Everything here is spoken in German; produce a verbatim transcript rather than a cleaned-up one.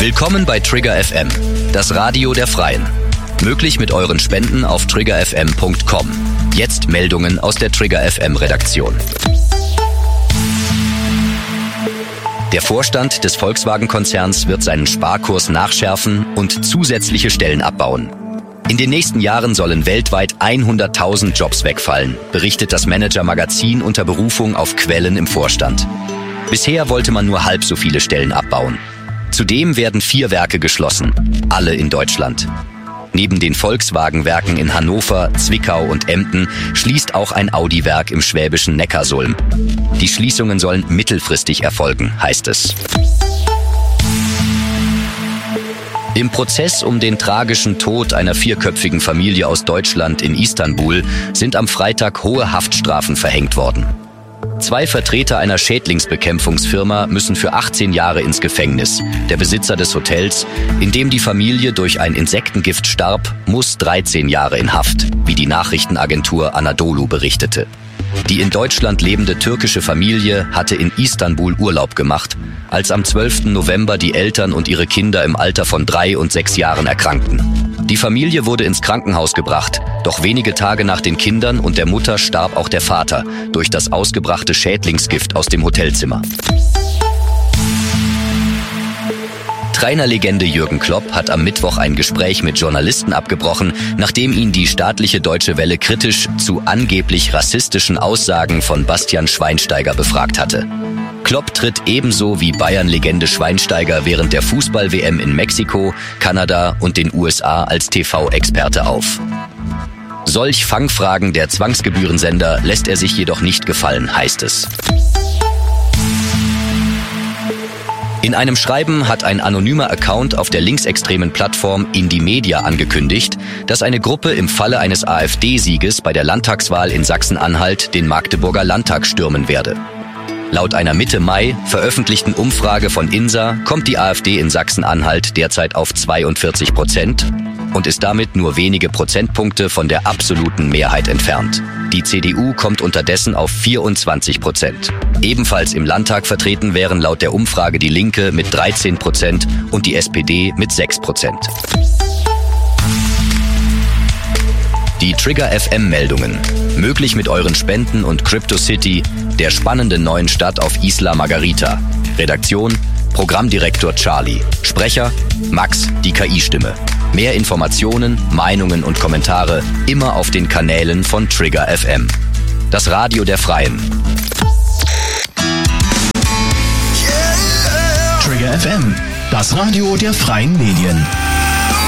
Willkommen bei Trigger F M, das Radio der Freien. Möglich mit euren Spenden auf trigger f m punkt com. Jetzt Meldungen aus der Trigger F M Redaktion. Der Vorstand des Volkswagen-Konzerns wird seinen Sparkurs nachschärfen und zusätzliche Stellen abbauen. In den nächsten Jahren sollen weltweit hunderttausend Jobs wegfallen, berichtet das Manager-Magazin unter Berufung auf Quellen im Vorstand. Bisher wollte man nur halb so viele Stellen abbauen. Zudem werden vier Werke geschlossen, alle in Deutschland. Neben den Volkswagen-Werken in Hannover, Zwickau und Emden schließt auch ein Audi-Werk im schwäbischen Neckarsulm. Die Schließungen sollen mittelfristig erfolgen, heißt es. Im Prozess um den tragischen Tod einer vierköpfigen Familie aus Deutschland in Istanbul sind am Freitag hohe Haftstrafen verhängt worden. Zwei Vertreter einer Schädlingsbekämpfungsfirma müssen für achtzehn Jahre ins Gefängnis. Der Besitzer des Hotels, in dem die Familie durch ein Insektengift starb, muss dreizehn Jahre in Haft, wie die Nachrichtenagentur Anadolu berichtete. Die in Deutschland lebende türkische Familie hatte in Istanbul Urlaub gemacht, als am zwölften November die Eltern und ihre Kinder im Alter von drei und sechs Jahren erkrankten. Die Familie wurde ins Krankenhaus gebracht, doch wenige Tage nach den Kindern und der Mutter starb auch der Vater durch das ausgebrachte Schädlingsgift aus dem Hotelzimmer. Trainerlegende Jürgen Klopp hat am Mittwoch ein Gespräch mit Journalisten abgebrochen, nachdem ihn die staatliche Deutsche Welle kritisch zu angeblich rassistischen Aussagen von Bastian Schweinsteiger befragt hatte. Klopp tritt ebenso wie Bayern-Legende Schweinsteiger während der Fußball-W M in Mexiko, Kanada und den U S A als T V-Experte auf. Solch Fangfragen der Zwangsgebührensender lässt er sich jedoch nicht gefallen, heißt es. In einem Schreiben hat ein anonymer Account auf der linksextremen Plattform Indymedia angekündigt, dass eine Gruppe im Falle eines AfD-Sieges bei der Landtagswahl in Sachsen-Anhalt den Magdeburger Landtag stürmen werde. Laut einer Mitte Mai veröffentlichten Umfrage von I N S A kommt die AfD in Sachsen-Anhalt derzeit auf zweiundvierzig Prozent und ist damit nur wenige Prozentpunkte von der absoluten Mehrheit entfernt. Die C D U kommt unterdessen auf vierundzwanzig Prozent. Ebenfalls im Landtag vertreten wären laut der Umfrage die Linke mit dreizehn Prozent und die S P D mit sechs Prozent. Die Trigger F M-Meldungen. Möglich mit euren Spenden und CryptoCity, der spannenden neuen Stadt auf Isla Margarita. Redaktion: Programmdirektor Charlie. Sprecher: Max, die K I-Stimme. Mehr Informationen, Meinungen und Kommentare immer auf den Kanälen von Trigger F M. Das Radio der Freien. Trigger F M, das Radio der Freien Medien.